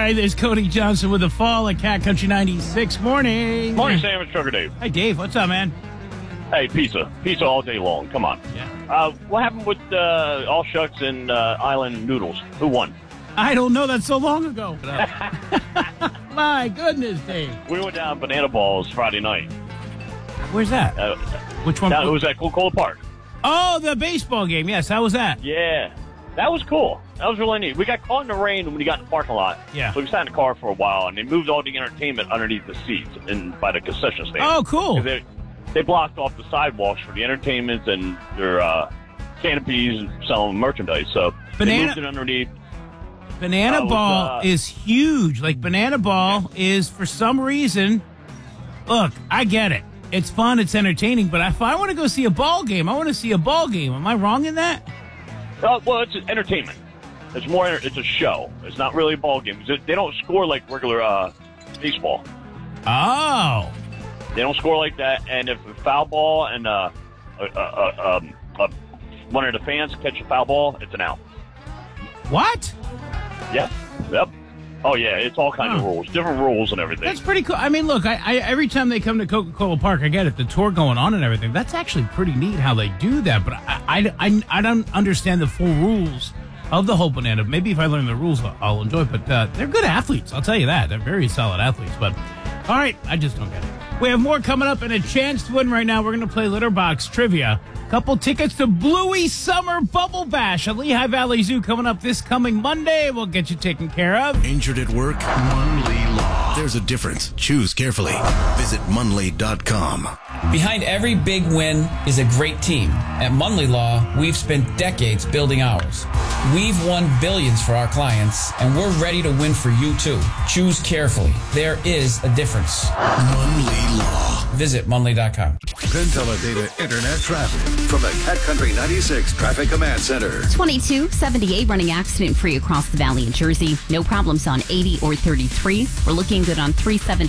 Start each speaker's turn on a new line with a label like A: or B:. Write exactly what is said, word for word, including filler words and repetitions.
A: right, there's Cody Johnson with the fall at Cat Country ninety-six. Morning.
B: Morning, Sam. It's Trucker Dave.
A: Hi, Dave. What's up, man?
B: Hey, pizza. Pizza all day long. Come on.
A: Yeah.
B: Uh, what happened with uh, All Shucks and uh, Island Noodles? Who won?
A: I don't know. That's so long ago. My goodness, Dave.
B: We went down Banana Balls Friday night.
A: Where's that?
B: Uh,
A: Which one?
B: Down, it was at Coca-Cola Park.
A: Oh, the baseball game. Yes, how was that?
B: Yeah. That was cool. That was really neat. We got caught in the rain when we got in the parking lot.
A: Yeah.
B: So we sat in the car for a while, and they moved all the entertainment underneath the seats and by the concession stand.
A: Oh, cool.
B: 'Cause They, they blocked off the sidewalks for the entertainment and their uh, canopies and selling merchandise. So
A: Banana-
B: they moved it underneath.
A: Banana
B: Uh, it was,
A: Ball
B: uh,
A: is huge. Like, Banana Ball is, for some reason, look, I get it. It's fun, it's entertaining, but if I want to go see a ball game, I want to see a ball game. Am I wrong in that?
B: Uh, well, it's entertainment. It's more. Enter- it's a show. It's not really a ball game. They don't score like regular uh, baseball.
A: Oh.
B: They don't score like that. And if a foul ball and uh, uh, uh, um, uh, one of the fans catch a foul ball, it's an out.
A: What?
B: Yep. Yep. Oh yeah, it's all kinds
A: Huh.
B: of rules, different rules and everything.
A: That's pretty cool. I mean, look, I, I every time they come to Coca-Cola Park, I get it, the tour going on and everything. That's actually pretty neat how they do that, but I, I, I, I don't understand the full rules of the whole Banana. Maybe if I learn the rules, I'll, I'll enjoy it, but uh, they're good athletes, I'll tell you that. They're very solid athletes, but all right, I just don't get it. We have more coming up and a chance to win right now. We're going to play Litter Box Trivia. Couple tickets to Bluey Summer Bubble Bash at Lehigh Valley Zoo coming up this coming Monday. We'll get you taken care of.
C: Injured at work? Munley Law. There's a difference. Choose carefully. Visit munley dot com.
D: Behind every big win is a great team. At Munley Law, we've spent decades building ours. We've won billions for our clients, and we're ready to win for you too. Choose carefully. There is a difference.
C: Munley Law.
D: Visit munley dot com.
E: Penteledata Internet Traffic from the Cat Country ninety-six Traffic Command Center.
F: twenty-two seventy-eight running accident free across the valley in Jersey. No problems on eighty or thirty-three. We're looking good on three seventy.